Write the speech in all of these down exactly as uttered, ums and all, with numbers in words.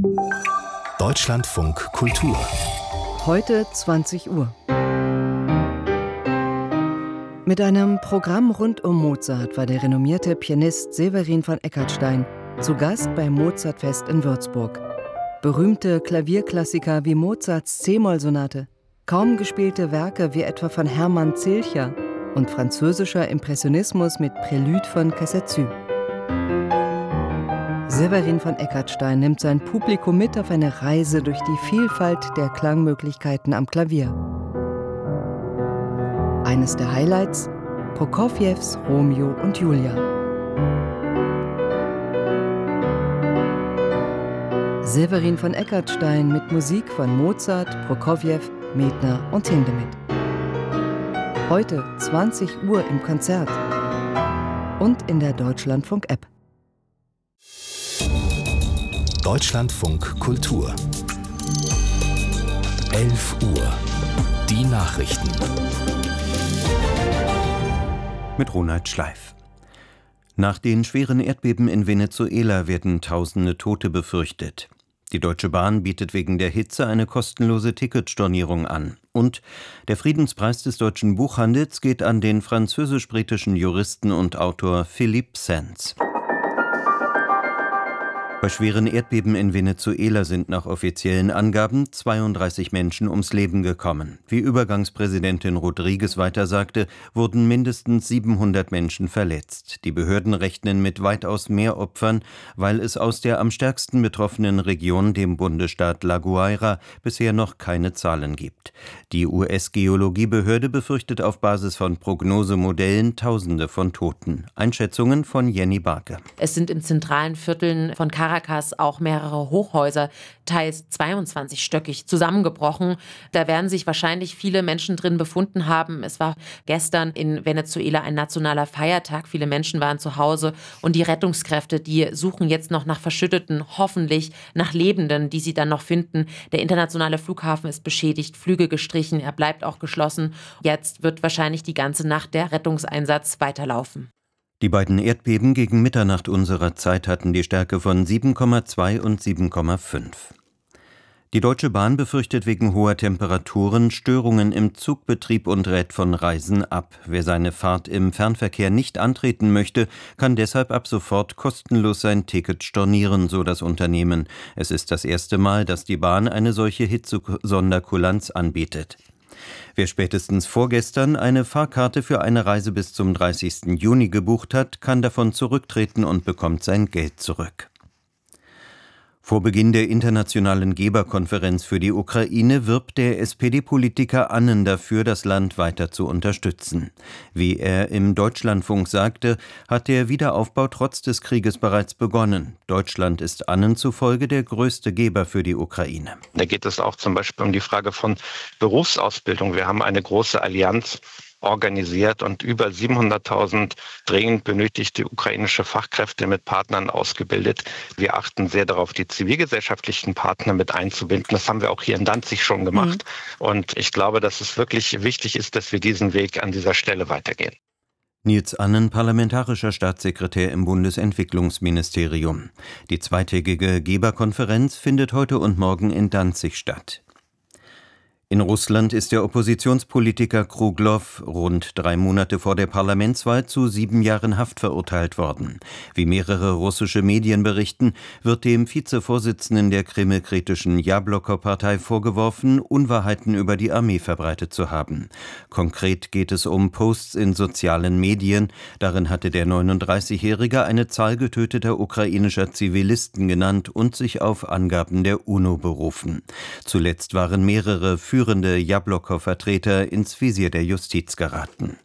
Deutschlandfunk Kultur. Heute zwanzig Uhr. Mit einem Programm rund um Mozart war der renommierte Pianist Severin von Eckartstein zu Gast beim Mozartfest in Würzburg. Berühmte Klavierklassiker wie Mozarts C-Moll-Sonate, kaum gespielte Werke wie etwa von Hermann Zilcher und französischer Impressionismus mit Prélude von Casadesus. Severin von Eckartstein nimmt sein Publikum mit auf eine Reise durch die Vielfalt der Klangmöglichkeiten am Klavier. Eines der Highlights: Prokofjews Romeo und Julia. Severin von Eckartstein mit Musik von Mozart, Prokofjew, Medtner und Hindemith. Heute zwanzig Uhr im Konzert und in der Deutschlandfunk-App. Deutschlandfunk Kultur. elf Uhr. Die Nachrichten. Mit Ronald Schleif. Nach den schweren Erdbeben in Venezuela werden tausende Tote befürchtet. Die Deutsche Bahn bietet wegen der Hitze eine kostenlose Ticketstornierung an. Und der Friedenspreis des deutschen Buchhandels geht an den französisch-britischen Juristen und Autor Philippe Sands. Bei schweren Erdbeben in Venezuela sind nach offiziellen Angaben zweiunddreißig Menschen ums Leben gekommen. Wie Übergangspräsidentin Rodriguez weiter sagte, wurden mindestens siebenhundert Menschen verletzt. Die Behörden rechnen mit weitaus mehr Opfern, weil es aus der am stärksten betroffenen Region, dem Bundesstaat La Guaira, bisher noch keine Zahlen gibt. Die U S-Geologiebehörde befürchtet auf Basis von Prognosemodellen Tausende von Toten. Einschätzungen von Jenny Barke. Es sind in zentralen Vierteln von Caracas auch mehrere Hochhäuser, teils zweiundzwanzigstöckig, zusammengebrochen. Da werden sich wahrscheinlich viele Menschen drin befunden haben. Es war gestern in Venezuela ein nationaler Feiertag. Viele Menschen waren zu Hause und die Rettungskräfte, die suchen jetzt noch nach Verschütteten, hoffentlich nach Lebenden, die sie dann noch finden. Der internationale Flughafen ist beschädigt, Flüge gestrichen, er bleibt auch geschlossen. Jetzt wird wahrscheinlich die ganze Nacht der Rettungseinsatz weiterlaufen. Die beiden Erdbeben gegen Mitternacht unserer Zeit hatten die Stärke von sieben Komma zwei und sieben Komma fünf. Die Deutsche Bahn befürchtet wegen hoher Temperaturen Störungen im Zugbetrieb und rät von Reisen ab. Wer seine Fahrt im Fernverkehr nicht antreten möchte, kann deshalb ab sofort kostenlos sein Ticket stornieren, so das Unternehmen. Es ist das erste Mal, dass die Bahn eine solche Hitzesonderkulanz anbietet. Wer spätestens vorgestern eine Fahrkarte für eine Reise bis zum dreißigsten Juni gebucht hat, kann davon zurücktreten und bekommt sein Geld zurück. Vor Beginn der internationalen Geberkonferenz für die Ukraine wirbt der S P D-Politiker Annen dafür, das Land weiter zu unterstützen. Wie er im Deutschlandfunk sagte, hat der Wiederaufbau trotz des Krieges bereits begonnen. Deutschland ist Annen zufolge der größte Geber für die Ukraine. Da geht es auch zum Beispiel um die Frage von Berufsausbildung. Wir haben eine große Allianz organisiert und über siebenhunderttausend dringend benötigte ukrainische Fachkräfte mit Partnern ausgebildet. Wir achten sehr darauf, die zivilgesellschaftlichen Partner mit einzubinden. Das haben wir auch hier in Danzig schon gemacht. Mhm. Und ich glaube, dass es wirklich wichtig ist, dass wir diesen Weg an dieser Stelle weitergehen. Nils Annen, parlamentarischer Staatssekretär im Bundesentwicklungsministerium. Die zweitägige Geberkonferenz findet heute und morgen in Danzig statt. In Russland ist der Oppositionspolitiker Kruglow rund drei Monate vor der Parlamentswahl zu sieben Jahren Haft verurteilt worden. Wie mehrere russische Medien berichten, wird dem Vizevorsitzenden der kremlkritischen Jabloko-Partei vorgeworfen, Unwahrheiten über die Armee verbreitet zu haben. Konkret geht es um Posts in sozialen Medien. Darin hatte der neununddreißigjährige eine Zahl getöteter ukrainischer Zivilisten genannt und sich auf Angaben der UNO berufen. Zuletzt waren mehrere führende Jabloko-Vertreter ins Visier der Justiz geraten.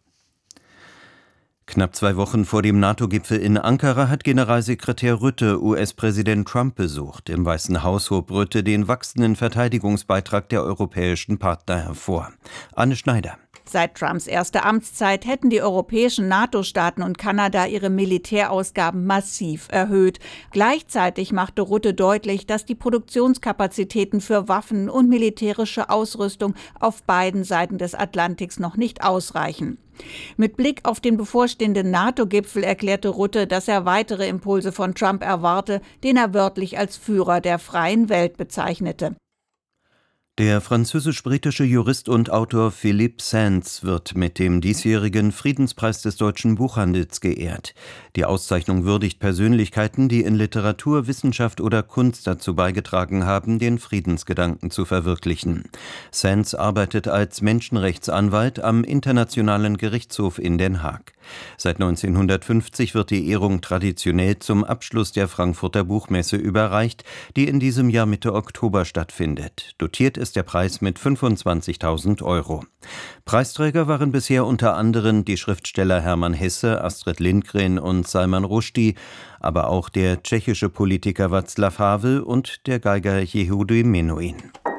Knapp zwei Wochen vor dem NATO-Gipfel in Ankara hat Generalsekretär Rutte U S-Präsident Trump besucht. Im Weißen Haus hob Rutte den wachsenden Verteidigungsbeitrag der europäischen Partner hervor. Anne Schneider. Seit Trumps erster Amtszeit hätten die europäischen NATO-Staaten und Kanada ihre Militärausgaben massiv erhöht. Gleichzeitig machte Rutte deutlich, dass die Produktionskapazitäten für Waffen und militärische Ausrüstung auf beiden Seiten des Atlantiks noch nicht ausreichen. Mit Blick auf den bevorstehenden NATO-Gipfel erklärte Rutte, dass er weitere Impulse von Trump erwarte, den er wörtlich als Führer der freien Welt bezeichnete. Der französisch-britische Jurist und Autor Philippe Sands wird mit dem diesjährigen Friedenspreis des deutschen Buchhandels geehrt. Die Auszeichnung würdigt Persönlichkeiten, die in Literatur, Wissenschaft oder Kunst dazu beigetragen haben, den Friedensgedanken zu verwirklichen. Sands arbeitet als Menschenrechtsanwalt am Internationalen Gerichtshof in Den Haag. Seit neunzehnhundertfünfzig wird die Ehrung traditionell zum Abschluss der Frankfurter Buchmesse überreicht, die in diesem Jahr Mitte Oktober stattfindet. Dotiert ist der Preis mit fünfundzwanzigtausend Euro. Preisträger waren bisher unter anderem die Schriftsteller Hermann Hesse, Astrid Lindgren und Salman Rushdie, aber auch der tschechische Politiker Václav Havel und der Geiger Yehudi Menuhin.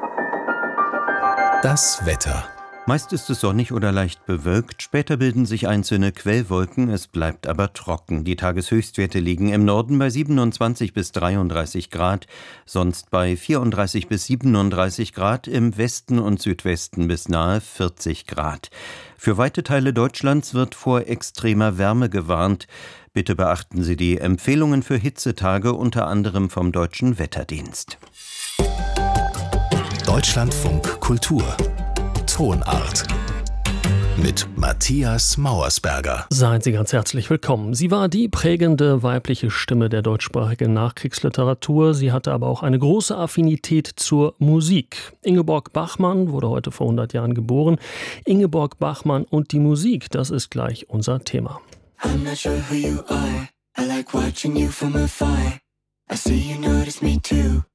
Das Wetter. Meist ist es sonnig oder leicht bewölkt, später bilden sich einzelne Quellwolken, es bleibt aber trocken. Die Tageshöchstwerte liegen im Norden bei siebenundzwanzig bis dreiunddreißig Grad, sonst bei vierunddreißig bis siebenunddreißig Grad, im Westen und Südwesten bis nahe vierzig Grad. Für weite Teile Deutschlands wird vor extremer Wärme gewarnt. Bitte beachten Sie die Empfehlungen für Hitzetage, unter anderem vom Deutschen Wetterdienst. Deutschlandfunk Kultur Tonart mit Matthias Mauersberger. Seien Sie ganz herzlich willkommen. Sie war die prägende weibliche Stimme der deutschsprachigen Nachkriegsliteratur. Sie hatte aber auch eine große Affinität zur Musik. Ingeborg Bachmann wurde heute vor hundert Jahren geboren. Ingeborg Bachmann und die Musik, das ist gleich unser Thema. I'm not sure who you are. I like watching you from afar. I see you notice me too.